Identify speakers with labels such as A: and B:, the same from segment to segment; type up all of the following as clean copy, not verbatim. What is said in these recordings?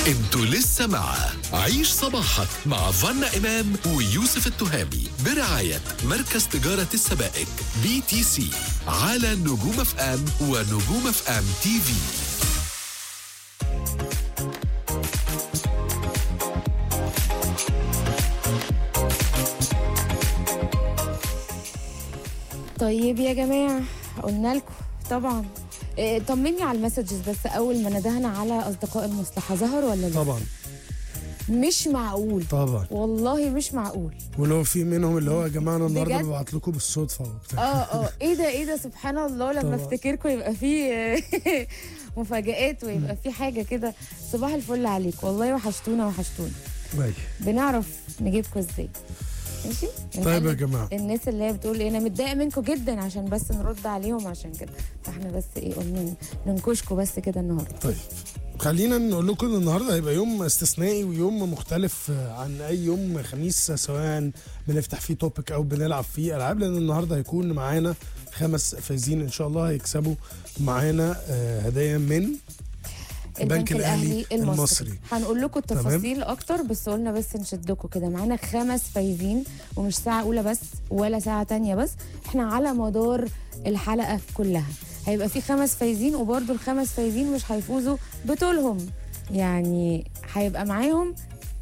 A: انتوا لسه مع عيش صباحك مع فانا إمام ويوسف التهامي برعاية مركز تجارة السبائك BTC على نجوم اف ام ونجوم اف ام تي في.
B: طيب يا جماعة قلنا لكم طبعا طمني على المسجز بس اول ما ندهنا على اصدقاء المصلحة ظهر ولا لا؟
C: طبعا
B: مش معقول
C: طبعا،
B: والله مش معقول.
C: ولو في منهم اللي هو يا جماعه انا النهارده
B: بجد؟
C: ببعت لكم بالصدفه وبتاع.
B: ايه ده سبحان الله لما
C: طبعا.
B: افتكركم يبقى في مفاجآت ويبقى في حاجة كده. صباح الفل عليك والله، وحشتونا.
C: ماشي.
B: بنعرف نجيبكم ازاي. ماشي.
C: طيب يا جماعه،
B: الناس اللي هي بتقول انا متضايقه منكم جدا عشان بس نرد عليهم عشان كده، فاحنا بس قلنا ننكشكم بس كده النهارده.
C: طيب خلينا نقول لكم ان النهارده هيبقى يوم استثنائي ويوم مختلف عن اي يوم خميس، سواء بنفتح فيه توبيك او بنلعب فيه العاب، لان النهارده هيكون معانا 5 فايزين ان شاء الله هيكسبوا معانا هدايا من البنك الأهلي المصري.
B: هنقول لكم التفاصيل اكتر، بس قلنا بس نشدكم كده. معانا 5 فايزين، ومش ساعه اولى بس ولا ساعه تانية بس، احنا على مدار الحلقه كلها هيبقى في 5 فايزين، وبرده ال5 فايزين مش هيفوزوا بطولهم، يعني هيبقى معاهم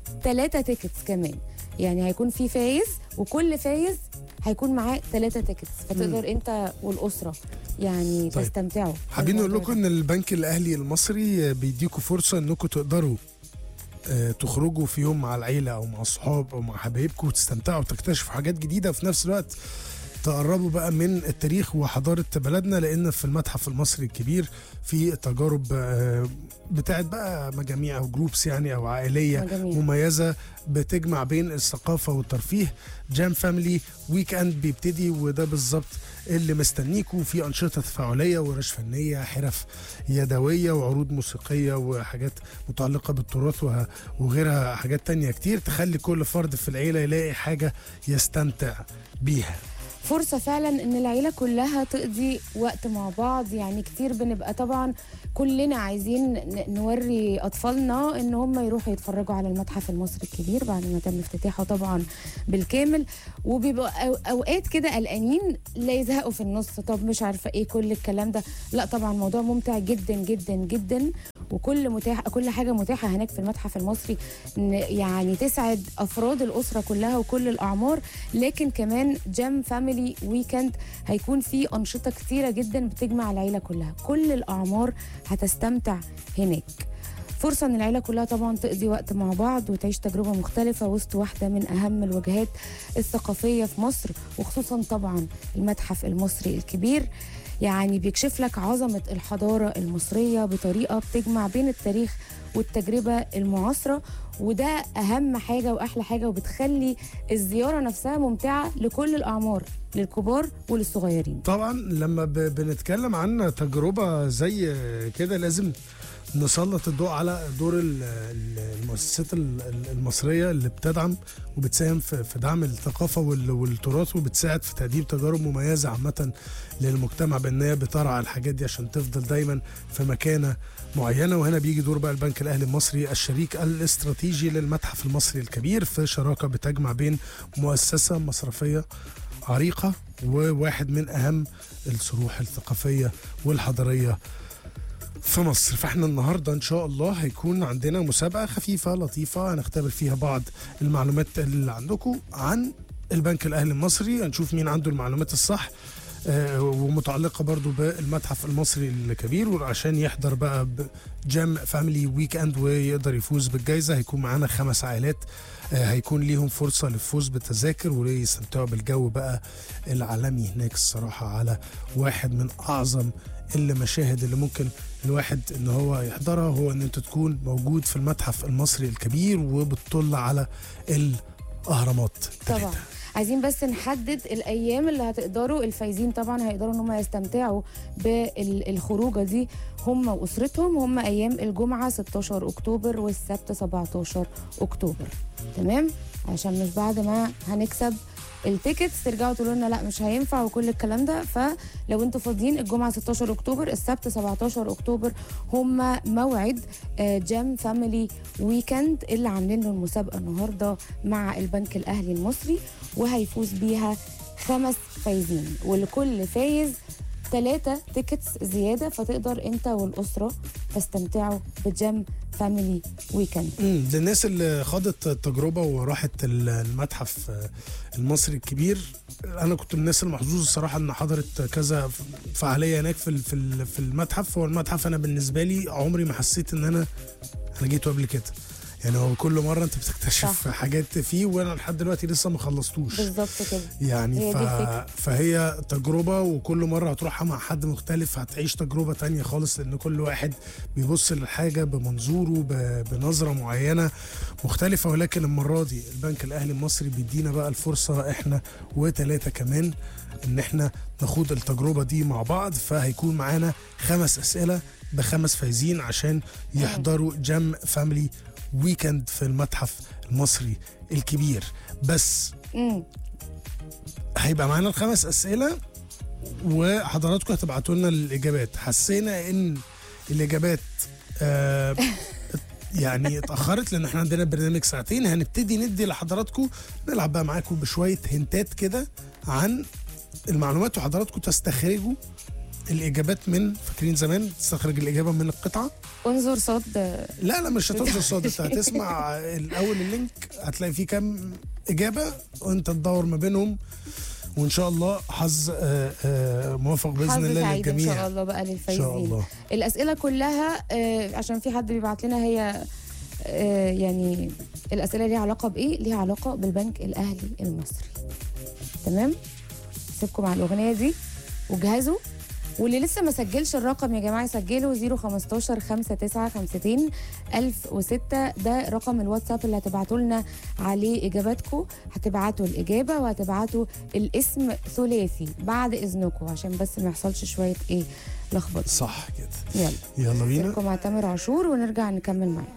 B: 3 تيكتس كمان. يعني هيكون في فايز، وكل فايز هيكون معاه 3 تيكتس، فتقدر انت والاسره يعني
C: طيب.
B: تستمتعوا.
C: حابين نقول لكم ان البنك الاهلي المصري بيديكم فرصه انكم تقدروا تخرجوا في يوم مع العيله او مع الصحاب او مع حبايبكم وتستمتعوا وتكتشفوا حاجات جديده، وفي نفس الوقت تقربوا بقى من التاريخ وحضاره بلدنا، لان في المتحف المصري الكبير في تجارب بتاعت بقى مجاميع او جروبس يعني او عائليه مميزه بتجمع بين الثقافه والترفيه. جام فاميلي ويك اند بيبتدي، وده بالظبط اللي مستنيكوا في انشطه تفاعليه ورش فنيه، حرف يدويه وعروض موسيقيه وحاجات متعلقه بالتراث وغيرها، حاجات تانية كتير تخلي كل فرد في العيله يلاقي حاجه يستمتع بيها.
B: فرصة فعلا ان العيلة كلها تقضي وقت مع بعض. يعني كتير بنبقى طبعا كلنا عايزين نوري اطفالنا ان هم يروحوا يتفرجوا على المتحف المصري الكبير بعد ما تم افتتاحه طبعا بالكامل، وبيبقى اوقات كده قلقانين لا يزهقوا في النص، طب مش عارفه ايه كل الكلام ده. لا طبعا الموضوع ممتع جدا جدا جدا، كل حاجه متاحه هناك في المتحف المصري، يعني تسعد افراد الاسره كلها وكل الاعمار. لكن كمان جام فاميلي ويكند هيكون فيه انشطه كتيره جدا بتجمع العيله كلها، كل الاعمار هتستمتع هناك. فرصة ان العيلة كلها طبعا تقضي وقت مع بعض وتعيش تجربة مختلفة وسط واحدة من اهم الوجهات الثقافية في مصر، وخصوصا طبعا المتحف المصري الكبير. يعني بيكشف لك عظمة الحضارة المصرية بطريقة بتجمع بين التاريخ والتجربة المعاصرة، وده أهم حاجة وأحلى حاجة، وبتخلي الزيارة نفسها ممتعة لكل الأعمار، للكبار وللصغيرين.
C: طبعا لما بنتكلم عن تجربة زي كده لازم نسلط الضوء على دور المؤسسات المصرية اللي بتدعم وبتساهم في دعم الثقافة والتراث، وبتساعد في تقديم تجارب مميزة عامة للمجتمع، بأن هي بترعى الحاجات دي عشان تفضل دايما في مكانة معينة. وهنا بيجي دور بقى البنك الأهلي المصري الشريك الاستراتيجي للمتحف المصري الكبير، في شراكة بتجمع بين مؤسسة مصرفية عريقة وواحد من أهم الصروح الثقافية والحضارية في مصر. فاحنا النهارده ان شاء الله هيكون عندنا مسابقه خفيفه لطيفه هنختبر فيها بعض المعلومات اللي عندكم عن البنك الاهلي المصري، هنشوف مين عنده المعلومات الصح ومتعلقه برضو بالمتحف المصري الكبير. وعشان يحضر بقى جام فاميلي ويك اند ويقدر يفوز بالجائزه، هيكون معانا 5 عائلات هيكون ليهم فرصه للفوز بالتذاكر ويستمتعوا بالجو بقى العالمي هناك. الصراحه على واحد من اعظم المشاهد اللي ممكن الواحد ان هو يحضرها، هو ان انت تكون موجود في المتحف المصري الكبير وبتطل على الاهرامات.
B: طبعا عايزين بس نحدد الايام اللي هتقدروا الفايزين طبعا هيقدروا ان هم يستمتعوا بالخروجه دي هم واسرتهم. هم ايام الجمعه 16 اكتوبر والسبت 17 اكتوبر. تمام، عشان مش بعد ما هنكسب التيكتس ترجعوا تقولوا لنا لا مش هينفع وكل الكلام ده. فلو انتوا فاضيين الجمعه 16 اكتوبر، السبت 17 اكتوبر، هم موعد جام فاميلي ويكند اللي عاملين له المسابقه النهارده مع البنك الاهلي المصري، وهيفوز بيها 5 فايزين، ولكل فايز 3 تيكتس زياده، فتقدر انت والاسره تستمتعوا بجام فاميلي ويكند.
C: للناس اللي خاضت التجربه وراحت المتحف المصري الكبير، انا كنت من الناس المحظوظه الصراحه ان حضرت كذا فعاليه هناك في المتحف. هو المتحف انا بالنسبه لي عمري ما حسيت ان انا جيته قبل كده، يعني هو كل مره انت بتكتشف صح. حاجات فيه وانا لحد دلوقتي لسه ما خلصتوش
B: بالظبط كده.
C: يعني فهي تجربه، وكل مره هتروحها مع حد مختلف هتعيش تجربه تانية خالص، لان كل واحد بيبص للحاجه بمنظوره بنظره معينه مختلفه. ولكن المره دي البنك الاهلي المصري بيدينا بقى الفرصه احنا و3 كمان ان احنا نخوض التجربه دي مع بعض. فهيكون معانا 5 اسئله ب5 فايزين عشان يحضروا جام فاميلي ويكند في المتحف المصري الكبير. بس هيبقى معانا ال5 اسئله وحضراتكم هتبعتوا لنا الاجابات. حسينا ان الاجابات يعني اتاخرت لان احنا عندنا برنامج ساعتين، هنبتدي ندي لحضراتكم نلعب بقى معاكم بشويه هنتات كده عن المعلومات، وحضراتكم تستخرجوا الاجابات من، فاكرين زمان تستخرج الاجابه من القطعه
B: انظر صاد.
C: لا مش هتنظر صاد، انت هتسمع الاول اللينك هتلاقي فيه كام اجابه وانت تدور ما بينهم، وان شاء الله حظ موفق باذن الله للجميع
B: ان شاء الله بقى للفايزين.
C: ان شاء الله.
B: الاسئله كلها عشان في حد بيبعت لنا هي يعني الاسئله ليها علاقه بايه؟ ليها علاقه بالبنك الاهلي المصري. تمام، سيبكم مع الاغنيه دي وجهزوا، واللي لسه ما سجلش الرقم يا جماعه يسجلوا 015 5952 1006. ده رقم الواتساب اللي هتبعتوا لنا عليه اجاباتكم. هتبعتوا الاجابه وهتبعتوا الاسم ثلاثي بعد اذنكم عشان بس ما يحصلش شويه لخبطه.
C: صح كده.
B: يلا
C: بينا.
B: سيبكم مع تامر عاشور ونرجع نكمل معاكم.